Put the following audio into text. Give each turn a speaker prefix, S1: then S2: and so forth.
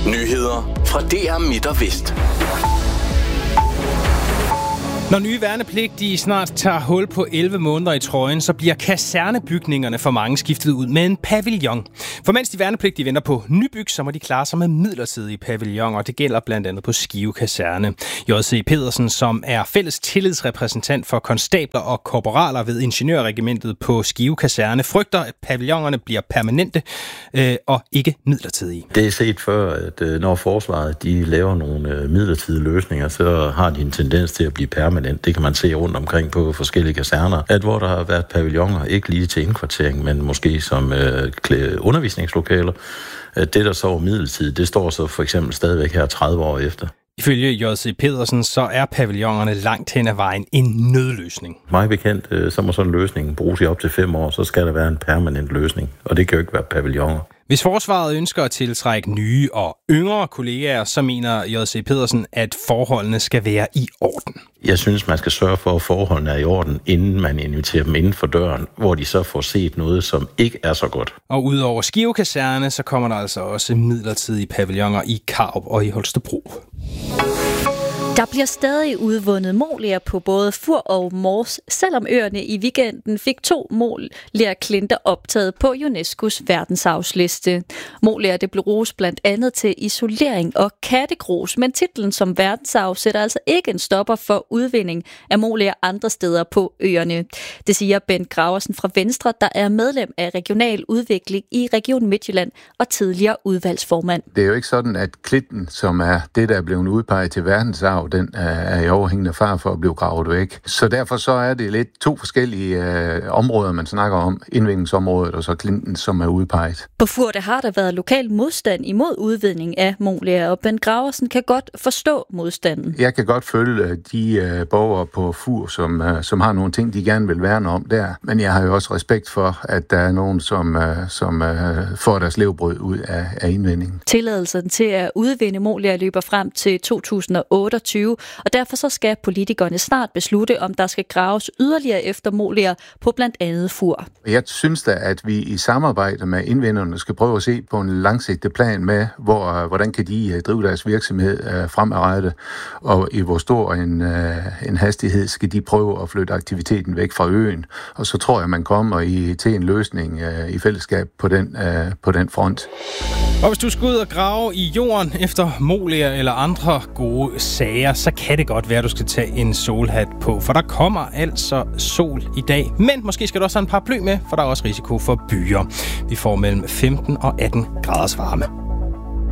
S1: Nyheder fra DR Midt og Vest.
S2: Når nye værnepligtige snart tager hul på 11 måneder i trøjen, så bliver kasernebygningerne for mange skiftet ud med en pavillon. For mens de værnepligtige venter på nybyg, så må de klare sig med midlertidige pavilloner. Det gælder blandt andet på Skive Kaserne. J.C. Pedersen, som er fælles tillidsrepræsentant for konstabler og korporaler ved Ingeniørregimentet på Skive Kaserne, frygter, at pavillonerne bliver permanente og ikke midlertidige.
S3: Det er set før, at når forsvaret de laver nogle midlertidige løsninger, så har de en tendens til at blive permanent. Det kan man se rundt omkring på forskellige kaserner, at hvor der har været pavilloner, ikke lige til indkvartering, men måske som undervisningslokaler. Det, der så er midlertidigt, det står så for eksempel stadigvæk her 30 år efter.
S2: Ifølge J.C. Pedersen, så er pavillonerne langt hen ad vejen en nødløsning.
S3: Meget bekendt, så må sådan en løsning bruges i op til 5 år, så skal der være en permanent løsning, og det kan jo ikke være pavilloner.
S2: Hvis forsvaret ønsker at tiltrække nye og yngre kollegaer, så mener J.C. Pedersen, at forholdene skal være i orden.
S3: Jeg synes, man skal sørge for, at forholdene er i orden, inden man inviterer dem inden for døren, hvor de så får set noget, som ikke er så godt.
S2: Og udover Skive Kaserne, så kommer der altså også midlertidige pavilloner i Karup og i Holstebro.
S4: Der bliver stadig udvundet molier på både Fur og Mors, selvom øerne i weekenden fik 2 molierklinter optaget på UNESCO's verdensarvsliste. Molier det bruges blandt andet til isolering og kattegrus, men titlen som verdensarv sætter altså ikke en stopper for udvinding af molier andre steder på øerne. Det siger Bent Graversen fra Venstre, der er medlem af regional udvikling i Region Midtjylland og tidligere udvalgsformand.
S5: Det er jo ikke sådan, at klitten, som er det, der er blevet udpeget til verdensarv, den er i overhængende fare for at blive gravet væk. Så derfor så er det lidt 2 forskellige områder, man snakker om. Indvindingsområdet og så klinten, som er udpeget.
S4: På Fur har der været lokal modstand imod udvinding af molier, og Bent Graversen kan godt forstå modstanden.
S5: Jeg kan godt følge de borgere på Fur, som har nogle ting, de gerne vil værne om der. Men jeg har jo også respekt for, at der er nogen, som får deres levebrød ud af indvindingen.
S4: Tilladelsen til at udvinde molier løber frem til 2028, og derfor så skal politikerne snart beslutte, om der skal graves yderligere efter molier på blandt andet Fur.
S5: Jeg synes da, at vi i samarbejde med indvinderne skal prøve at se på en langsigtet plan med, hvordan kan de drive deres virksomhed fremadrettet, og i hvor stor en hastighed skal de prøve at flytte aktiviteten væk fra øen. Og så tror jeg, man kommer til en løsning i fællesskab på den front.
S2: Og hvis du skal ud og grave i jorden efter molier eller andre gode sager, så kan det godt være, at du skal tage en solhat på, for der kommer altså sol i dag. Men måske skal du også have en paraply med, for der er også risiko for byer. Vi får mellem 15 og 18 graders varme.